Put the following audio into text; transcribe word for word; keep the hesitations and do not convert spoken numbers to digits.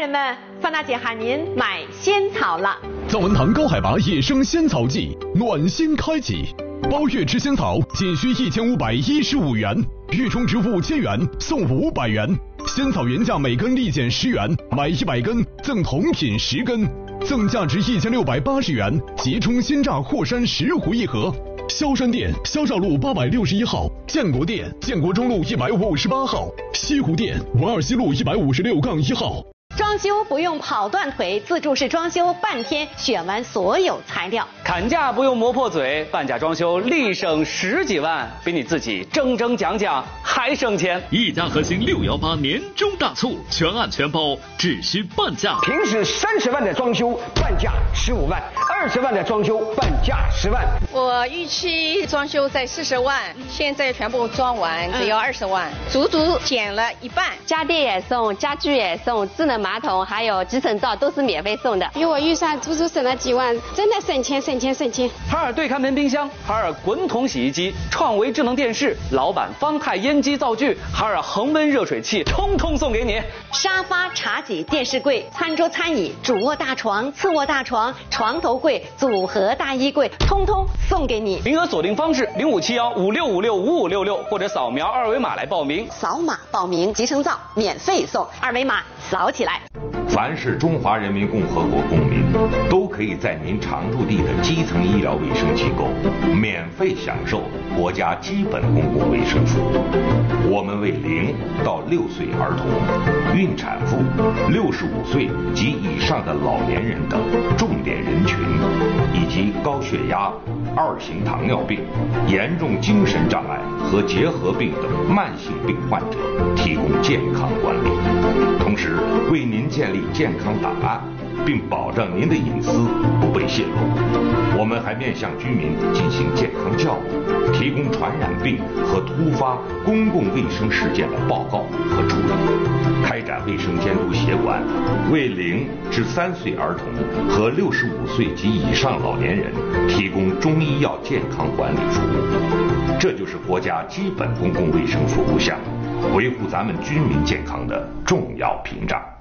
人们，范大姐喊您买仙草了。 藏文堂高海拔野生仙草季暖心开启，包月吃仙草仅需一千五百一十五元，月充值五千元送五百元。仙草原价每根立减十元，买一百根赠同品十根，赠价值一千六百八十元即充鲜榨霍山石斛一盒。萧山店萧兆路八百六十一号，建国店建国中路一百五十八号，西湖店文二西路一百五十六杠一号。 装修不用跑断腿，自助式装修半天选完所有材料。 砍价不用磨破嘴，半价装修立省十几万，比你自己争争讲讲还省钱。 一家核心六幺八年终大促，全案全包，只需半价。 平时三十万的装修，半价十五万；二十万的装修，半价十万。 我预期装修在四十万，现在全部装完只要二十万，足足减了一半。 家电也送，家具也送，智能马桶还有集成灶都是免费送的， 比我预算足足省了几万，真的省钱省钱省钱。 海尔对看门冰箱、海尔滚筒洗衣机、创维智能电视、老板方太烟机灶具、海尔恒温热水器，通通送给你。 沙发、茶几、电视柜、餐桌、餐椅、主卧大床、次卧大床、床头柜、组合大衣柜，通通送给你。 名额锁定方式零五七幺五六五六五五六六，或者扫描二维码来报名。 扫码报名，集成灶免费送，二维码扫起来。 凡是中华人民共和国公民，都可以在您常住地的基层医疗卫生机构免费享受国家基本公共卫生服务。我们为零到六岁儿童、孕产妇、六十五岁及以上的老年人等重点人群，以及高血压、二型糖尿病、严重精神障碍和结核病等慢性病患者提供健康管理，同时为您建立健康档案，并保障您的隐私不被泄露。我们还面向居民进行健康教育，提供传染病和突发公共卫生事件的报告和处理，开展卫生监督协管，为零至三岁儿童和六十五岁及以上老年人提供中医药健康管理服务。这就是国家基本公共卫生服务项目维护咱们居民健康的重要屏障。